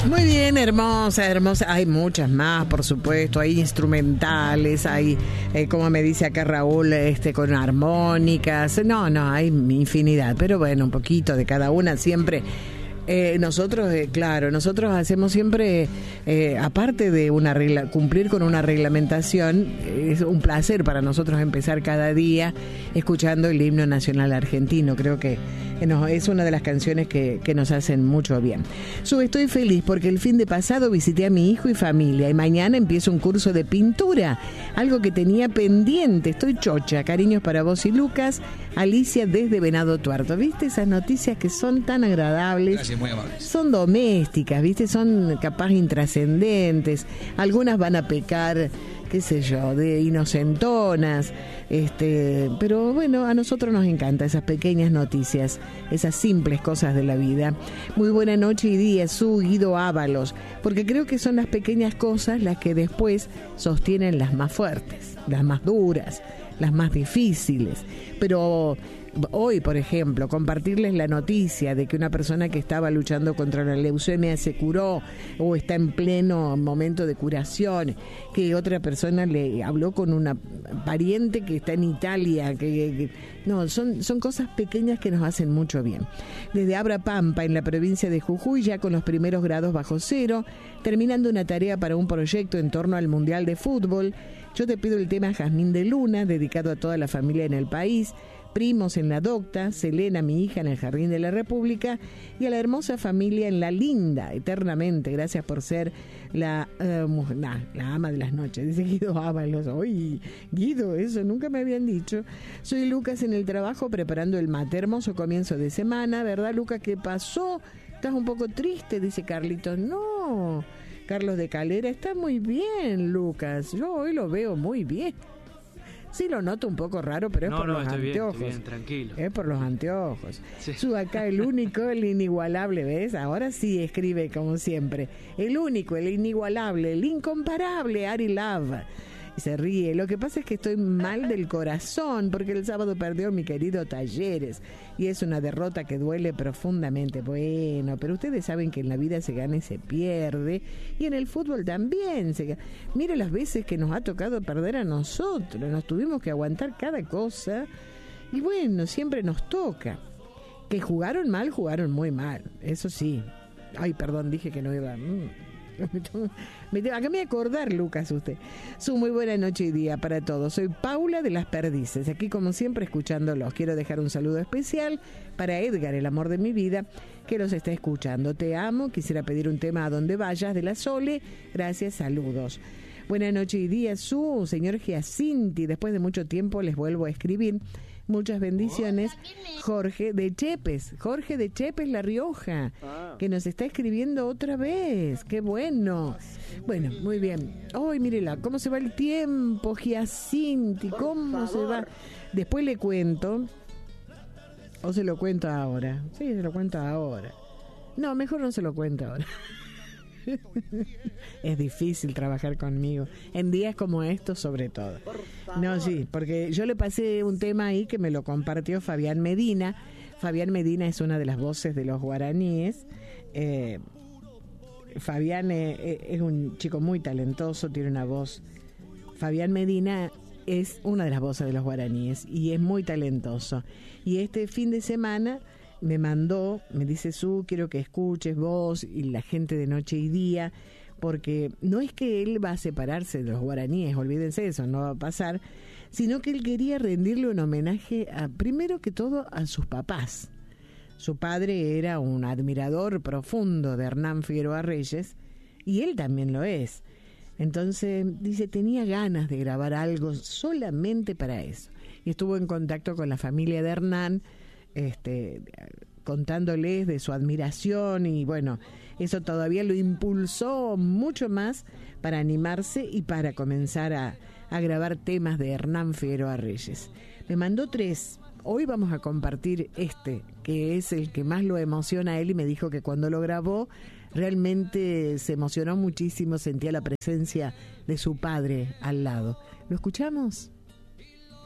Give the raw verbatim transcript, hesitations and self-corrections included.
Muy bien, hermosa, hermosa. Hay muchas más, por supuesto. Hay instrumentales, hay, eh, como me dice acá Raúl, este, con armónicas. No, no, hay infinidad. Pero bueno, un poquito de cada una siempre. Eh, nosotros, eh, claro, nosotros hacemos siempre, eh, aparte de una regla, cumplir con una reglamentación, eh, es un placer para nosotros empezar cada día escuchando el himno nacional argentino. Creo que nos, es una de las canciones que, que nos hacen mucho bien. Su, estoy feliz porque el fin de pasado visité a mi hijo y familia y mañana empiezo un curso de pintura, algo que tenía pendiente. Estoy chocha. Cariños para vos y Lucas. Alicia desde Venado Tuerto. ¿Viste esas noticias que son tan agradables? Gracias, muy amables. Son domésticas, ¿viste? Son capaz intrascendentes. Algunas van a pecar, qué sé yo, de inocentonas. Este, pero bueno, a nosotros nos encanta esas pequeñas noticias, esas simples cosas de la vida. Muy buena noche y día, su Guido Ábalos, porque creo que son las pequeñas cosas las que después sostienen las más fuertes, las más duras, las más difíciles. Pero hoy, por ejemplo, compartirles la noticia de que una persona que estaba luchando contra la leucemia se curó o está en pleno momento de curación, que otra persona le habló con una pariente que está en Italia, que, que no, son, son cosas pequeñas que nos hacen mucho bien. Desde Abra Pampa, en la provincia de Jujuy, ya con los primeros grados bajo cero, terminando una tarea para un proyecto en torno al Mundial de Fútbol. Yo te pido el tema Jazmín de Luna, dedicado a toda la familia en el país, primos en la Docta, Selena, mi hija, en el Jardín de la República, y a la hermosa familia en La Linda, eternamente. Gracias por ser la, uh, nah, la ama de las noches, dice Guido Ábalos. Oye, Guido, eso nunca me habían dicho. Soy Lucas en el trabajo preparando el mate, hermoso comienzo de semana, ¿verdad, Lucas? ¿Qué pasó? ¿Estás un poco triste?, dice Carlitos. No, Carlos de Calera, está muy bien, Lucas. Yo hoy lo veo muy bien. Sí, lo noto un poco raro, pero es no, por no, los estoy anteojos. Bien, estoy bien, tranquilo. Es por los anteojos. Sí. Su acá el único, el inigualable, ¿ves? Ahora sí escribe como siempre. El único, el inigualable, el incomparable, Ari Love. Y se ríe. Lo que pasa es que estoy mal del corazón porque el sábado perdió mi querido Talleres y es una derrota que duele profundamente. Bueno, pero ustedes saben que en la vida se gana y se pierde y en el fútbol también se gana. Mire las veces que nos ha tocado perder a nosotros, nos tuvimos que aguantar cada cosa y bueno, siempre nos toca. Que jugaron mal, jugaron muy mal, eso sí. Ay, perdón, dije que no iba... Mm. Me tengo, acá me voy a acordar, Lucas, usted. Su muy buena noche y día para todos. Soy Paula de Las Perdices, aquí como siempre escuchándolos. Quiero dejar un saludo especial para Edgar, el amor de mi vida, que los está escuchando. Te amo, quisiera pedir un tema A Donde Vayas de la Sole. Gracias, saludos. Buena noche y día, su señor Giacinti. Después de mucho tiempo les vuelvo a escribir. Muchas bendiciones. Jorge de Chepes, Jorge de Chepes, La Rioja, que nos está escribiendo otra vez. ¡Qué bueno! Bueno, muy bien. ¡Ay, mírela! ¿Cómo se va el tiempo, Giacinti? ¿Cómo se va? Después le cuento. ¿O se lo cuento ahora? Sí, se lo cuento ahora. No, mejor no se lo cuento ahora. Es difícil trabajar conmigo en días como estos, sobre todo. No, sí, porque yo le pasé un tema ahí que me lo compartió Fabián Medina. Fabián Medina es una de las voces de los guaraníes. eh, Fabián eh, es un chico muy talentoso, tiene una voz. Fabián Medina es una de las voces de los guaraníes y es muy talentoso. Y este fin de semana me mandó, me dice, Su, quiero que escuches vos y la gente de Noche y Día, porque no es que él va a separarse de los guaraníes, olvídense eso, no va a pasar, sino que él quería rendirle un homenaje, a, primero que todo, a sus papás. Su padre era un admirador profundo de Hernán Figueroa Reyes, y él también lo es. Entonces, dice, tenía ganas de grabar algo solamente para eso. Y estuvo en contacto con la familia de Hernán, Este, contándoles de su admiración y bueno, eso todavía lo impulsó mucho más para animarse y para comenzar a, a grabar temas de Hernán Figueroa Reyes. Me mandó tres. Hoy vamos a compartir este, que es el que más lo emociona a él y me dijo que cuando lo grabó realmente se emocionó muchísimo, sentía la presencia de su padre al lado. ¿Lo escuchamos?